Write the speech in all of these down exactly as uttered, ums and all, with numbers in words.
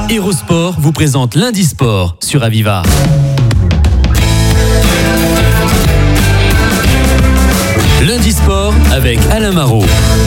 Héros Sport vous présente Lundi Sport sur Aviva. Lundi Sport avec Alain Marot.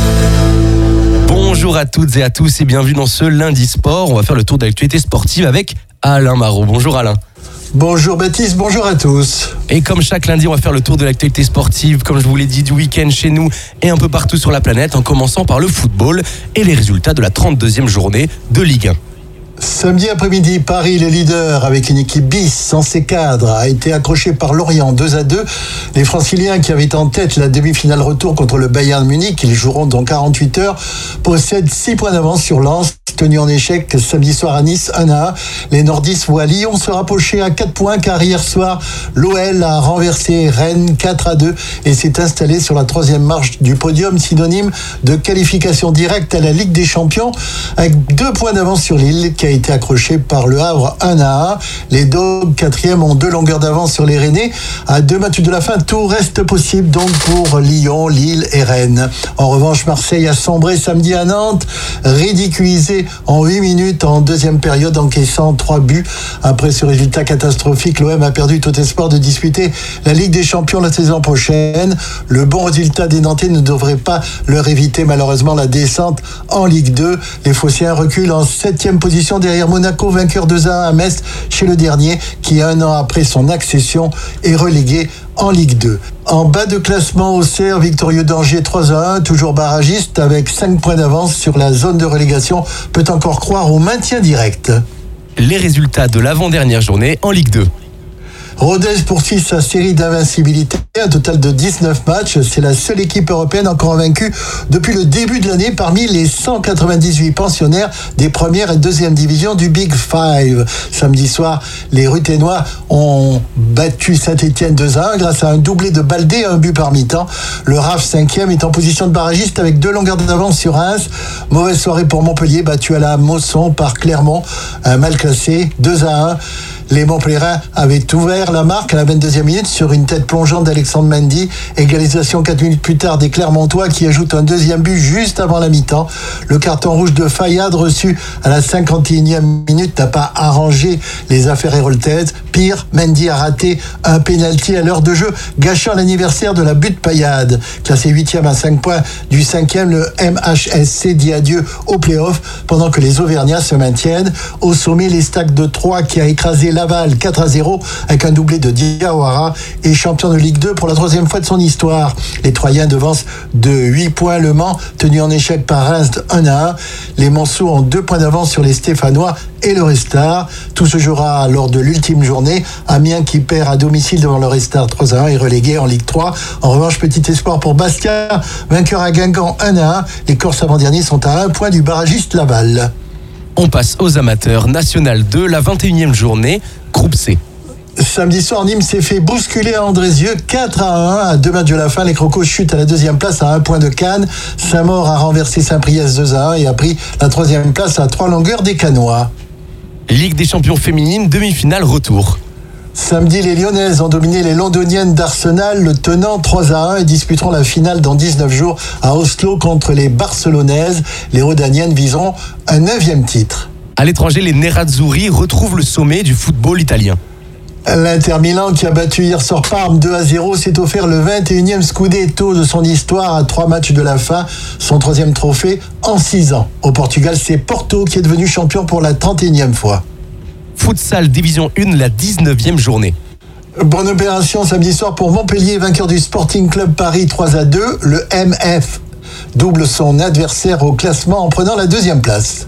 Bonjour à toutes et à tous et bienvenue dans ce Lundi Sport. On va faire le tour de l'actualité sportive avec Alain Marot. Bonjour Alain. Bonjour Baptiste, bonjour à tous. Et comme chaque lundi, on va faire le tour de l'actualité sportive, comme je vous l'ai dit, du week-end chez nous et un peu partout sur la planète, en commençant par le football et les résultats de la trente-deuxième journée de Ligue un. Samedi après-midi, Paris, le leader, avec une équipe bis sans ses cadres, a été accroché par Lorient deux à deux. Les Franciliens, qui avaient en tête la demi-finale retour contre le Bayern Munich, ils joueront dans quarante-huit heures, possèdent six points d'avance sur Lens, tenu en échec samedi soir à Nice un à un. Les nordistes voient Lyon se rapprocher à quatre points, car hier soir, l'O L a renversé Rennes quatre à deux et s'est installé sur la troisième marche du podium, synonyme de qualification directe à la Ligue des Champions, avec deux points d'avance sur Lille, qui a été accroché par le Havre un à un. Les Dogs, quatrième, ont deux longueurs d'avance sur les Rennais. À deux matchs de la fin, tout reste possible donc pour Lyon, Lille et Rennes. En revanche, Marseille a sombré samedi à Nantes, ridiculisé en huit minutes en deuxième période, encaissant trois buts. Après ce résultat catastrophique, l'O M a perdu tout espoir de disputer la Ligue des Champions la saison prochaine. Le bon résultat des Nantais ne devrait pas leur éviter malheureusement la descente en Ligue deux. Les Phocéens reculent en septième position derrière Monaco, vainqueur deux à un à Metz chez le dernier, qui un an après son accession est relégué en Ligue deux. En bas de classement, Auxerre, victorieux d'Angers trois à un, toujours barragiste avec cinq points d'avance sur la zone de relégation, peut encore croire au maintien direct. Les résultats de l'avant-dernière journée en Ligue deux. Rodez poursuit sa série d'invincibilité, un total de dix-neuf matchs. C'est la seule équipe européenne encore invaincue depuis le début de l'année parmi les cent quatre-vingt-dix-huit pensionnaires des première et deuxième divisions du Big Five. Samedi soir, les Ruténois ont battu Saint-Etienne deux à un grâce à un doublé de Baldé et un but par mi-temps. Le R A F cinquième est en position de barragiste avec deux longueurs d'avance sur Reims. Mauvaise soirée pour Montpellier, battu à la Mosson par Clermont, un mal classé, deux à un. Les Montpellierins avaient ouvert la marque à la vingt-deuxième minute sur une tête plongeante d'Alexandre Mendy. Égalisation quatre minutes plus tard des Clermontois qui ajoutent un deuxième but juste avant la mi-temps. Le carton rouge de Fayad reçu à la cinquante et unième minute n'a pas arrangé les affaires héroltaises. Pire, Mendy a raté un pénalty à l'heure de jeu, gâchant l'anniversaire de la butte Payade. Classé huitième à cinq points du cinquième, le M H S C dit adieu au play-off pendant que les Auvergnats se maintiennent. Au sommet, les Stacks de Troyes qui a écrasé Laval quatre à zéro avec un doublé de Diawara et champion de Ligue deux pour la troisième fois de son histoire. Les Troyens devancent de huit points Le Mans, tenu en échec par Reims un à un. Les Monceaux ont deux points d'avance sur les Stéphanois et le Restart. Tout se jouera lors de l'ultime journée. Amiens, qui perd à domicile devant le Restart trois à un, est relégué en Ligue trois. En revanche, petit espoir pour Bastia, vainqueur à Guingamp un à un. Les Corses avant-derniers sont à un point du barragiste Laval. On passe aux amateurs. National deux, la vingt et unième journée, groupe C. Samedi soir, Nîmes s'est fait bousculer à Andrézieux quatre à un. À deux matchs de la fin, les Crocos chutent à la deuxième place à un point de Cannes. Saint-Maur a renversé Saint-Priest deux à un et a pris la troisième place à trois longueurs des Canois. Ligue des champions féminines, demi-finale retour. Samedi, les Lyonnaises ont dominé les Londoniennes d'Arsenal, le tenant trois à un, et disputeront la finale dans dix-neuf jours à Oslo contre les Barcelonaises. Les Rodaniennes viseront un neuvième titre. À l'étranger, les Nerazzurri retrouvent le sommet du football italien. L'Inter Milan, qui a battu hier soir Parme deux à zéro, s'est offert le vingt et unième Scudetto de son histoire à trois matchs de la fin, son troisième trophée en six ans. Au Portugal, c'est Porto qui est devenu champion pour la trente et unième fois. Futsal Division un, la dix-neuvième journée. Bonne opération samedi soir pour Montpellier, vainqueur du Sporting Club Paris trois à deux. Le M F double son adversaire au classement en prenant la deuxième place.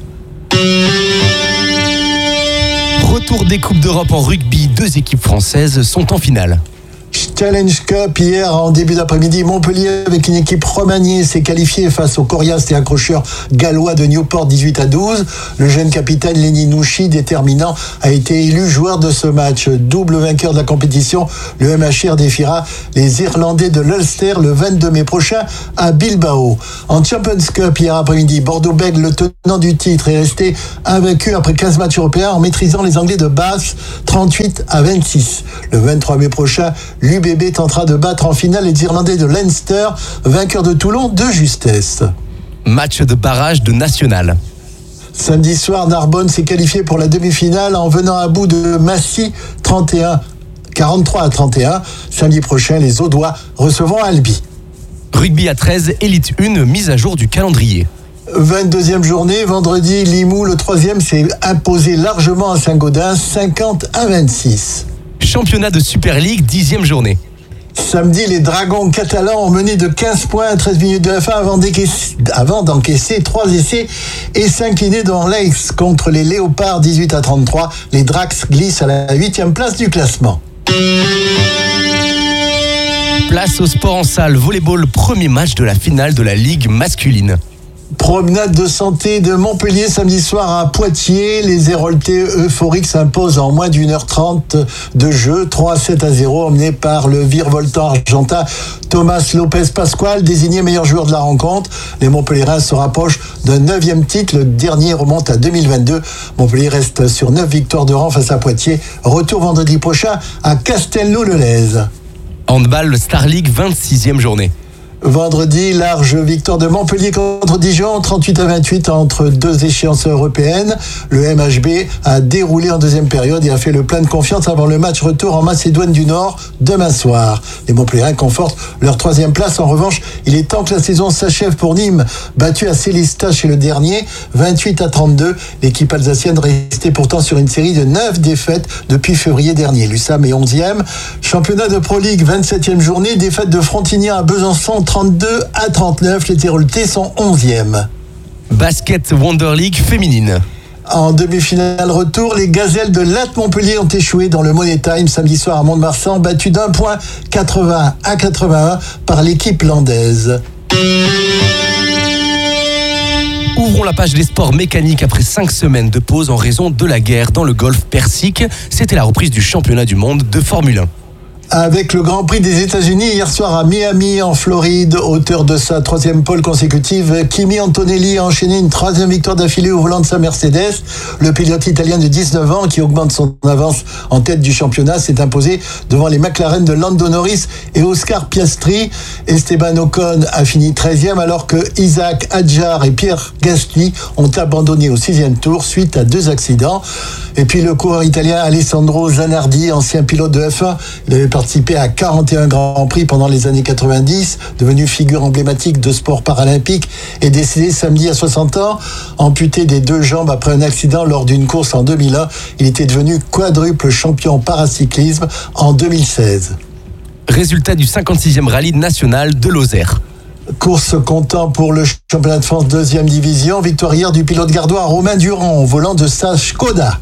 Retour des Coupes d'Europe en rugby, deux équipes françaises sont en finale. Challenge Cup hier en début d'après-midi, Montpellier avec une équipe remaniée s'est qualifiée face aux coriaces et accrocheurs gallois de Newport dix-huit à douze. Le jeune capitaine Lenny Nouchi, déterminant, a été élu joueur de ce match. Double vainqueur de la compétition, le M H R défiera les Irlandais de l'Ulster le vingt-deux mai prochain à Bilbao. En Champions Cup hier après-midi, Bordeaux-Bègles, le tenant du titre, est resté invaincu après quinze matchs européens en maîtrisant les Anglais de Bath trente-huit à vingt-six. Le vingt-trois mai prochain, l'U B B tentera de battre en finale les Irlandais de Leinster, vainqueurs de Toulon de justesse. Match de barrage de National. Samedi soir, Narbonne s'est qualifié pour la demi-finale en venant à bout de Massy trente et un, quarante-trois à trente et un. Samedi prochain, les Audois recevront Albi. Rugby à treize, Élite un, mise à jour du calendrier. vingt-deuxième journée, vendredi, Limoux, le troisième, s'est imposé largement à Saint-Gaudens, cinquante à vingt-six. Championnat de Super League, dixième journée. Samedi, les Dragons catalans ont mené de quinze points à treize minutes de la fin avant, avant d'encaisser trois essais et s'incliner dans l'Aix contre les Léopards dix-huit à trente-trois. Les Drax glissent à la huitième place du classement. Place au sport en salle, volleyball, premier match de la finale de la Ligue masculine. Promenade de santé de Montpellier samedi soir à Poitiers. Les Héroltais euphoriques s'imposent en moins d'une heure trente de jeu. trois à sept à zéro, emmené par le virevoltant argentin Thomas Lopez Pascual, désigné meilleur joueur de la rencontre. Les Montpelliérains se rapprochent d'un neuvième titre. Le dernier remonte à deux mille vingt-deux. Montpellier reste sur neuf victoires de rang face à Poitiers. Retour vendredi prochain à Castelnau-le-Lez. Handball Star League, vingt-sixième journée. Vendredi, large victoire de Montpellier contre Dijon, trente-huit à vingt-huit entre deux échéances européennes. Le M H B a déroulé en deuxième période et a fait le plein de confiance avant le match retour en Macédoine du Nord demain soir. Les Montpelliérains confortent leur troisième place. En revanche, il est temps que la saison s'achève pour Nîmes, battu à Célestat chez le dernier, vingt-huit à trente-deux. L'équipe alsacienne restait pourtant sur une série de neuf défaites depuis février dernier. L'U S A M est onzième. Championnat de Pro League, vingt-septième journée, défaite de Frontignan à Besançon, trente-deux à trente-neuf, les Héroltais sont onzième. Basket Wonder League féminine. En demi-finale retour, les Gazelles de Latte Montpellier ont échoué dans le Money Time samedi soir à Mont-de-Marsan, battu d'un point, quatre-vingts à quatre-vingt-un par l'équipe landaise. Ouvrons la page des sports mécaniques après cinq semaines de pause en raison de la guerre dans le golfe Persique. C'était la reprise du championnat du monde de Formule un. Avec le Grand Prix des États-Unis hier soir à Miami, en Floride, auteur de sa troisième pole consécutive, Kimi Antonelli a enchaîné une troisième victoire d'affilée au volant de sa Mercedes. Le pilote italien de dix-neuf ans, qui augmente son avance en tête du championnat, s'est imposé devant les McLaren de Lando Norris et Oscar Piastri. Esteban Ocon a fini treizième, alors que Isaac Hadjar et Pierre Gasly ont abandonné au sixième tour suite à deux accidents. Et puis le coureur italien Alessandro Zanardi, ancien pilote de F un, il avait participé à quarante et un Grands Prix pendant les années quatre-vingt-dix, devenu figure emblématique de sport paralympique, est décédé samedi à soixante ans, amputé des deux jambes après un accident lors d'une course en deux mille un. Il était devenu quadruple champion paracyclisme en deux mille seize. Résultat du cinquante-sixième rallye national de Lozère. Course comptant pour le championnat de France deuxième division. Victoire hier du pilote gardois Romain Durand au volant de sa Skoda.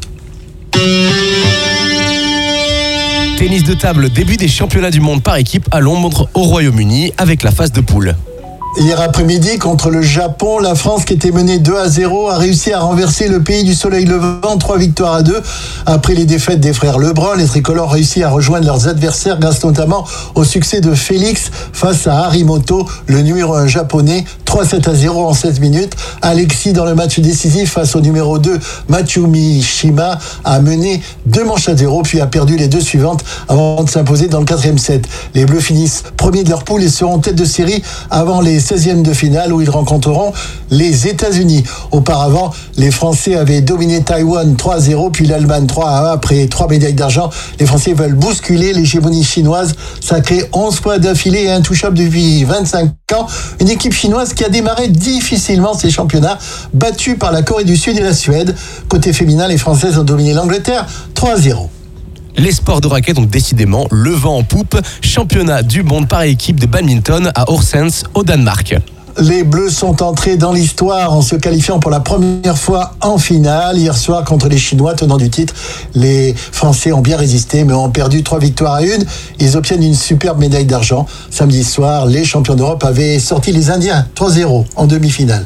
Tennis de table, début des championnats du monde par équipe à Londres au Royaume-Uni avec la phase de poule. Hier après-midi, contre le Japon, la France, qui était menée deux à zéro, a réussi à renverser le pays du soleil levant, trois victoires à deux. Après les défaites des frères Lebrun, les tricolores ont réussi à rejoindre leurs adversaires grâce notamment au succès de Félix face à Harimoto, le numéro un japonais, trois à sept à zéro en seize minutes. Alexis, dans le match décisif face au numéro deux, Matsumi Shima, a mené deux manches à zéro, puis a perdu les deux suivantes avant de s'imposer dans le quatrième set. Les Bleus finissent premiers de leur poule et seront tête de série avant les seizièmes de finale où ils rencontreront les États-Unis. Auparavant, les Français avaient dominé Taïwan trois à zéro, puis l'Allemagne trois à un. Après trois médailles d'argent, les Français veulent bousculer l'hégémonie chinoise, sacrée onze fois d'affilée et intouchable depuis vingt-cinq ans. Une équipe chinoise qui a démarré difficilement ses championnats, battue par la Corée du Sud et la Suède. Côté féminin, les Françaises ont dominé l'Angleterre trois à zéro. Les sports de raquette ont décidément le vent en poupe. Championnat du monde par équipe de badminton à Horsens au Danemark. Les Bleus sont entrés dans l'histoire en se qualifiant pour la première fois en finale. Hier soir, contre les Chinois, tenants du titre, les Français ont bien résisté, mais ont perdu trois victoires à une. Ils obtiennent une superbe médaille d'argent. Samedi soir, les champions d'Europe avaient sorti les Indiens trois à zéro en demi-finale.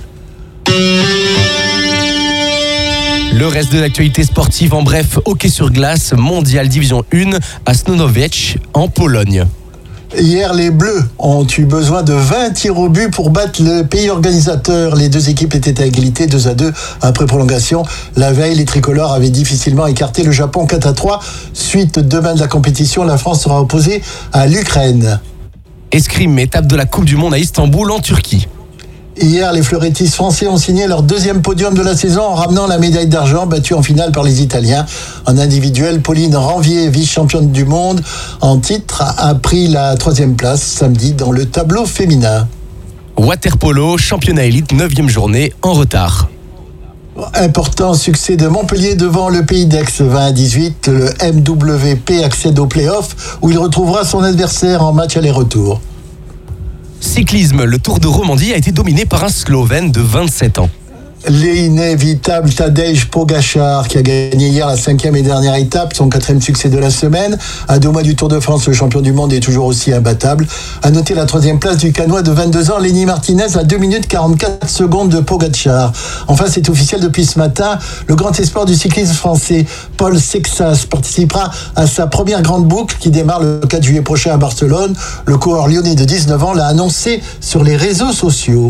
Le reste de l'actualité sportive, en bref, hockey sur glace, mondial division un à Snonowiec en Pologne. Hier, les Bleus ont eu besoin de vingt tirs au but pour battre le pays organisateur. Les deux équipes étaient à égalité, deux à deux après prolongation. La veille, les tricolores avaient difficilement écarté le Japon quatre à trois. Suite demain de la compétition, la France sera opposée à l'Ukraine. Escrime, étape de la Coupe du Monde à Istanbul en Turquie. Hier, les fleurettistes français ont signé leur deuxième podium de la saison en ramenant la médaille d'argent battue en finale par les Italiens. En individuel, Pauline Ranvier, vice-championne du monde en titre, a pris la troisième place samedi dans le tableau féminin. Waterpolo, championnat élite, neuvième journée, en retard. Important succès de Montpellier devant le Pays d'Aix vingt à dix-huit. Le M W P accède au play-off où il retrouvera son adversaire en match aller-retour. Cyclisme, le Tour de Romandie a été dominé par un Slovène de vingt-sept ans. L'inévitable Tadej Pogačar qui a gagné hier la cinquième et dernière étape, son quatrième succès de la semaine. À deux mois du Tour de France, le champion du monde est toujours aussi imbattable. À noter la troisième place du Canois de vingt-deux ans, Lenny Martinez, à deux minutes quarante-quatre secondes de Pogačar. Enfin, c'est officiel depuis ce matin, le grand espoir du cyclisme français, Paul Sexas, participera à sa première grande boucle qui démarre le quatre juillet prochain à Barcelone. Le coureur lyonnais de dix-neuf ans l'a annoncé sur les réseaux sociaux.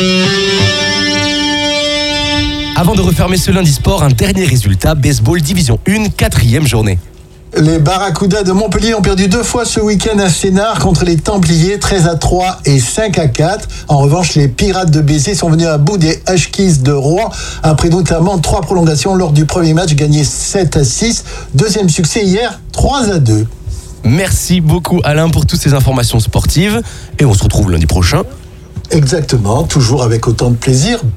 Avant de refermer ce lundi sport, un dernier résultat, baseball division un, quatrième journée. Les Barracudas de Montpellier ont perdu deux fois ce week-end à Sénart contre les Templiers, treize à trois et cinq à quatre. En revanche, les Pirates de Béziers sont venus à bout des Huskies de Rouen, après notamment trois prolongations lors du premier match, gagné sept à six. Deuxième succès hier, trois à deux. Merci beaucoup Alain pour toutes ces informations sportives et on se retrouve lundi prochain. Exactement, toujours avec autant de plaisir.